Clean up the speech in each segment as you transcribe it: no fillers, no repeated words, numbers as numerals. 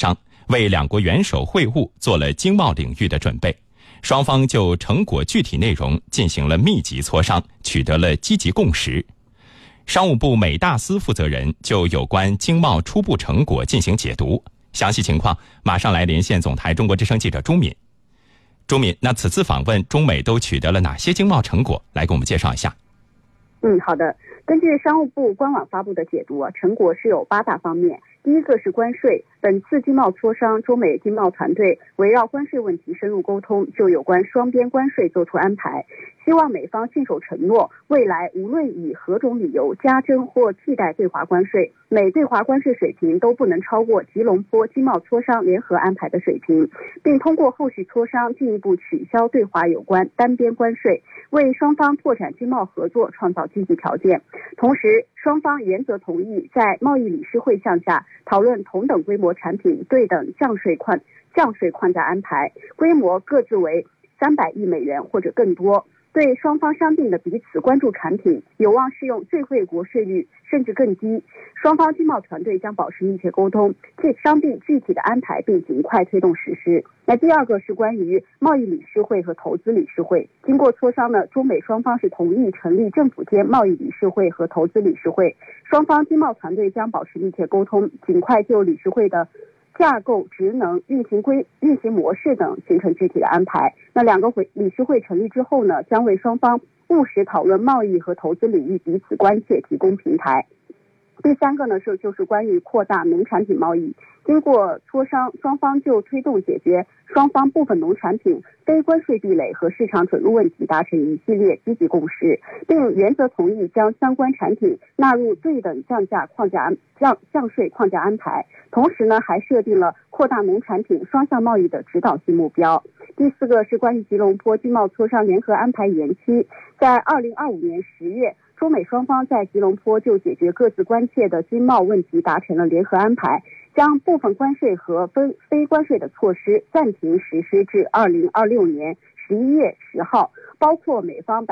商，为两国元首会晤做了经贸领域的准备。双方就成果具体内容进行了密集磋商，取得了积极共识。商务部美大司负责人就有关经贸初步成果进行解读。详细情况马上来连线总台中国之声记者朱敏。朱敏，那此次访问中美都取得了哪些经贸成果？来给我们介绍一下。 好的。根据商务部官网发布的解读，成果是有8大方面。第一个是关税，本次经贸磋商，中美经贸团队围绕关税问题深入沟通，就有关双边关税做出安排，希望美方信守承诺，未来无论以何种理由加征或替代对华关税，美对华关税水平都不能超过吉隆坡经贸磋商联合安排的水平，并通过后续磋商进一步取消对华有关单边关税，为双方拓展经贸合作创造积极条件。同时，双方原则同意在贸易理事会项下讨论同等规模产品对等降税框架安排，规模各自为300亿美元或者更多。对双方商定的彼此关注产品，有望适用最惠国税率甚至更低。双方经贸团队将保持密切沟通，商定具体的安排，并尽快推动实施。那第二个是关于贸易理事会和投资理事会。经过磋商呢，中美双方是同意成立政府间贸易理事会和投资理事会，双方经贸团队将保持密切沟通，尽快就理事会的架构、职能、运行模式等形成具体的安排。那2个理事会成立之后呢，将为双方务实讨论贸易和投资领域彼此关切提供平台。第三个呢就是关于扩大农产品贸易。经过磋商，双方就推动解决双方部分农产品非关税壁垒和市场准入问题达成一系列积极共识，并原则同意将相关产品纳入对等降税框架安排。同时呢，还设定了扩大农产品双向贸易的指导性目标。第4个是关于吉隆坡经贸磋商联合安排延期。在2025年10月，中美双方在吉隆坡就解决各自关切的经贸问题达成了联合安排，将部分关税和非关税的措施暂停实施至2026年11月10号，包括美方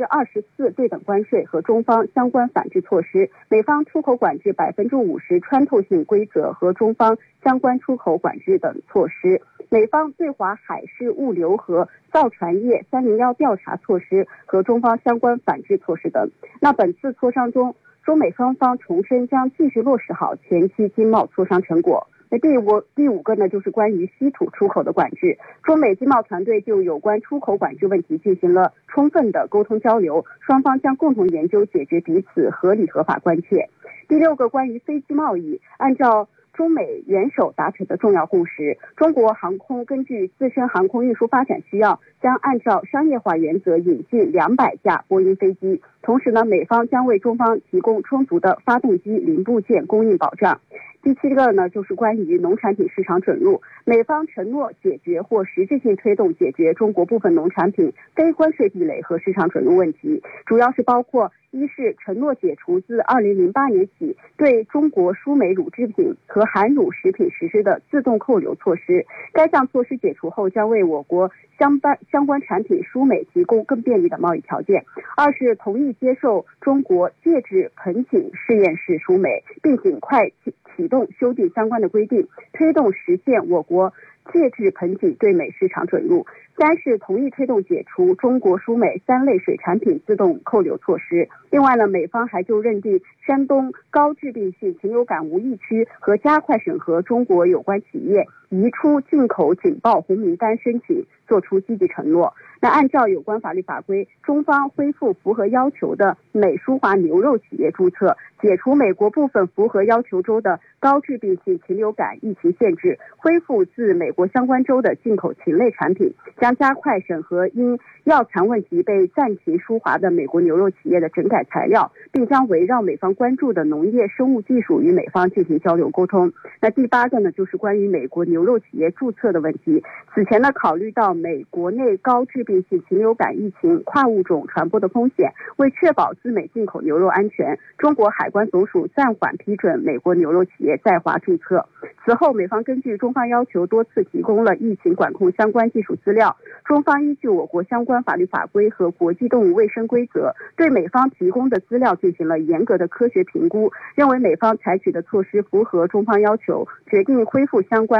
24%对等关税和中方相关反制措施，美方出口管制50%穿透性规则和中方相关出口管制等措施，美方对华海事物流和造船业301调查措施和中方相关反制措施等。那本次磋商中，中美双方重申将继续落实好前期经贸磋商成果。那第五个呢，就是关于稀土出口的管制。中美经贸团队就有关出口管制问题进行了充分的沟通交流，双方将共同研究解决彼此合理合法关切。第6个关于飞机贸易，按照中美元首达成的重要共识，中国航空根据自身航空运输发展需要，将按照商业化原则引进200架波音飞机。同时呢，美方将为中方提供充足的发动机零部件供应保障。第7个呢，就是关于农产品市场准入，美方承诺解决或实质性推动解决中国部分农产品非关税壁垒和市场准入问题，主要是包括一是承诺解除自2008年起对中国输美乳制品和含乳食品实施的自动扣留措施，该项措施解除后将为我国相关产品输美提供更便利的贸易条件。二是同意接受中国介质盆景试验室输美，并尽快启动修订相关的规定，推动实现我国介质盆景对美市场准入。三是同意推动解除中国输美3类水产品自动扣留措施。另外呢，美方还就认定山东高致病性禽流感无疫区和加快审核中国有关企业移出进口警报红名单申请做出积极承诺。那按照有关法律法规，中方恢复符合要求的美舒华牛肉企业注册，解除美国部分符合要求州的高致病性禽流感疫情限制，恢复自美国相关州的进口禽类产品，将加快审核因药残问题被暂停输华的美国牛肉企业的整改材料，并将围绕美方关注的农业生物技术与美方进行交流沟通。那第8个呢，就是关于美国牛肉企业注册的问题。此前呢，考虑到美国内高致病性禽流感疫情跨物种传播的风险，为确保自美进口牛肉安全，中国海关总署暂缓批准美国牛肉企业在华注册。此后，美方根据中方要求多次提供了疫情管控相关技术资料，中方依据我国相关法律法规和国际动物卫生规则，对美方提供的资料进行了严格的科学评估，认为美方采取的措施符合中方要求，决定恢复相关